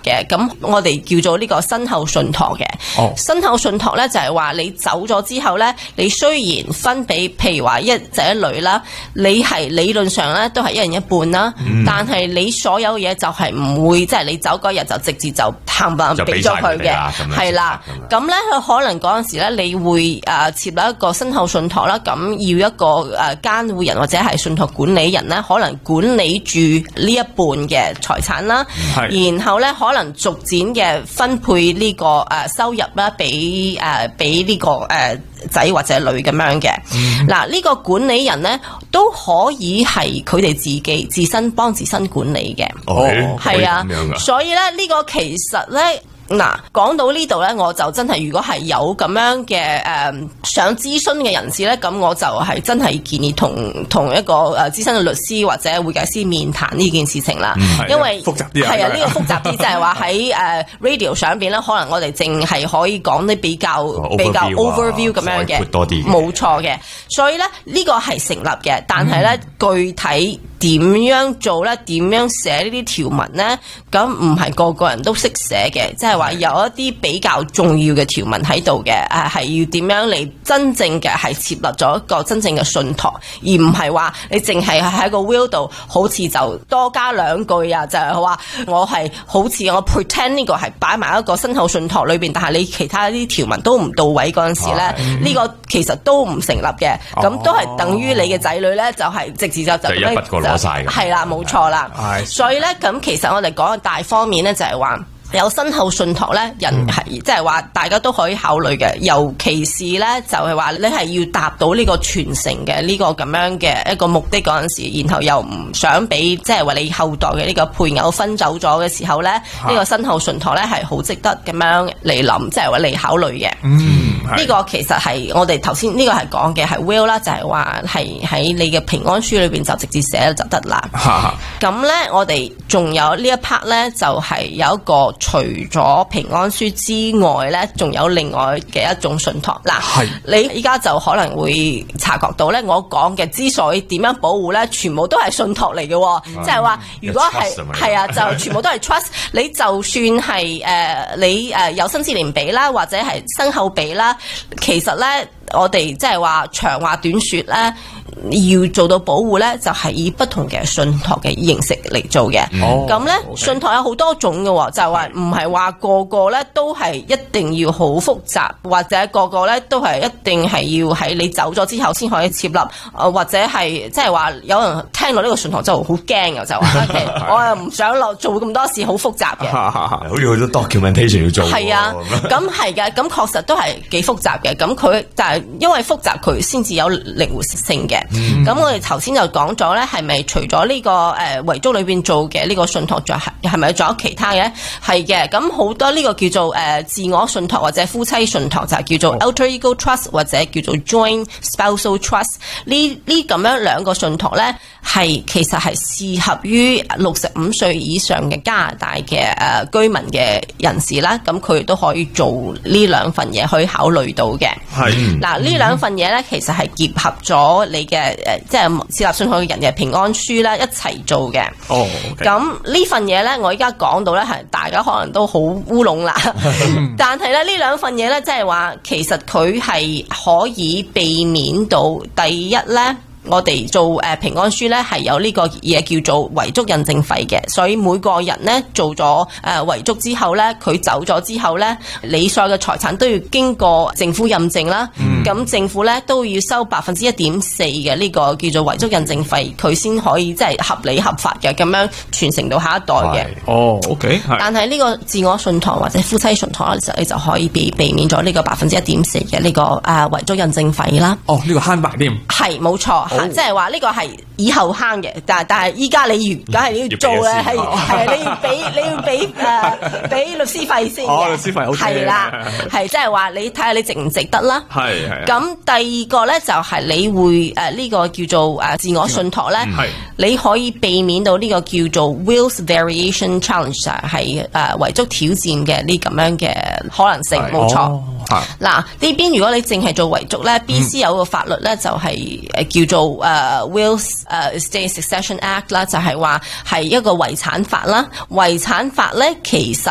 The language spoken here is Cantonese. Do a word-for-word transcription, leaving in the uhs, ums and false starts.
嘅，咁我哋叫做呢個身後信託嘅。 哦， 身後信託咧就係話你走咗之後咧，你雖然分俾譬如話一仔一女啦，你係理論上咧都係一人一半啦，嗯、但係你所有嘢就係唔會即係、就是、你走嗰日就直接就冚唪唥俾咗佢嘅，係啦。咁咧佢可能嗰陣時咧，你會誒設立一個身後信託啦，咁要一個誒監護人或者係信託管理人咧，可能管理住呢一半嘅財產啦，然後咧可能逐漸嘅分配呢個誒收入啦，俾誒俾呢個誒仔或者女咁樣嘅。嗱、嗯，呢個管理人咧都可以係佢哋自己自身幫自身管理嘅。 哦，係啊，所以咧呢個其實咧。嗱，講到呢度咧，我就真係如果係有咁樣嘅誒、呃、想諮詢嘅人士咧，咁我就係真係建議同同一個誒資深嘅律師或者會計師面談呢件事情啦。嗯、因為複雜啲係啊，呢、呢個複雜啲，即係話喺誒 radio 上邊咧，可能我哋淨係可以講啲比較、哦、比較 overview 咁樣嘅， 多啲冇錯嘅。所以咧呢、呢個係成立嘅，但係咧、嗯、具體點樣做咧？點樣寫呢啲條文咧？咁唔係個個人都識寫嘅，即係話有一啲比較重要嘅條文喺度嘅，誒係要點樣嚟真正嘅係設立咗一個真正嘅信託，而唔係話你淨係喺個 will 度，好似就多加兩句啊，就係話我係好似我 pretend 呢個係擺埋一個身後信託裏邊，但係你其他啲條文都唔到位嗰陣時咧，呢、嗯、個其實都唔成立嘅，咁、哦、都係等於你嘅仔女咧，就係直接就就一筆過攞晒嘅， 係啦，冇錯啦。所以咧，咁其實我哋講嘅大方面咧，就係話。有身後信託咧，人係即係話大家都可以考慮嘅，尤其是咧就係話你係要達到呢個傳承嘅呢個咁樣嘅一個目的嗰陣時，然後又唔想俾即係話你後代嘅呢個配偶分走咗嘅時候咧，呢、啊、個身後信託咧係好值得咁樣嚟諗，即係話嚟考慮嘅。嗯，呢、這個其實係我哋頭先呢個係講嘅係 will 啦，就係話係喺你嘅平安書裏邊就直接寫就得啦。咁、啊、咧我哋仲有呢一 part 咧，就係、是、有一個。除咗平安書之外咧，仲有另外嘅一種信託。嗱，你依家就可能會察覺到咧，我講嘅之所以點樣保護咧，全部都係信託嚟嘅，即係話如果係係啊，就全部都係 trust。你就算係誒、呃、你誒有生之年俾啦，或者係身後俾啦，其實咧我哋即係話長話短說咧。要做到保護咧，就係、是、以不同嘅信託嘅形式嚟做嘅。咁咧、哦，信託有好多種嘅，就係話唔係話個個咧都係一定要好複雜，或者個個咧都係一定係要喺你走咗之後先可以設立。呃、或者係即係話有人聽到呢個信託就好驚嘅，就話，okay, 我又唔想落做咁多事，好複雜嘅。 好似好多 documentation 要做。係啊，咁係嘅，咁確實都係幾複雜嘅。咁佢但係因為複雜，佢先至有靈活性嘅。咁、嗯、我哋頭先就講咗咧，係咪除咗呢、這個誒遺囑裏邊做嘅呢個信託，仲係係咪仲有其他嘅？係嘅，咁好多呢個叫做誒、呃、自我信託或者夫妻信託，就係、是、叫做 alter ego trust 或者叫做 joint spousal trust。呢呢咁樣兩個信託咧，係其實係適合於六十五歲以上嘅加拿大嘅誒、呃、居民嘅人士啦。咁佢都可以做呢兩份嘢，可以考慮到嘅。係嗱，呢兩份嘢咧，其實係結合咗你嘅。誒誒，即係設立信託嘅人嘅平安書啦，一齊做嘅。哦，咁呢份嘢咧，我而家講到咧，係大家可能都好烏龍啦。但係咧，呢兩份嘢咧，即係話，其實佢係可以避免到第一咧。我哋做誒平安書咧，係有呢個嘢叫做遺囑印證費嘅，所以每個人咧做咗誒遺囑之後咧，佢走咗之後咧，你所有嘅財產都要經過政府印證啦。咁、嗯、政府咧都要收百分之一點四嘅呢個叫做遺囑印證費，佢先可以即係合理合法嘅咁樣傳承到下一代嘅。哦 ，OK。但係呢個自我信託或者夫妻信託咧，就你就可以避避免咗呢個百分之一點四嘅呢個誒遺囑印證費啦。哦，呢、這個慳埋添。係冇錯。即係話呢個係以後慳嘅，但係但係依家你如梗係你要做咧，係係你要俾你要俾誒俾律師費先嘅。哦，律師費好係啦，係即係話你睇下你值唔值得啦。係係。咁第二個咧就係你會誒呢、呃這個叫做誒自我信託咧，係、嗯、你可以避免到呢個叫做 Wills Variation Challenge 係誒遺囑挑戰嘅呢咁樣嘅可能性，冇錯。哦嗱，呢邊如果你淨係做遺囑咧 ，B C 有個法律咧就係誒叫做誒、uh, Wills 誒、uh, Estate Succession Act 啦，就係話係一個遺產法啦。遺產法咧其實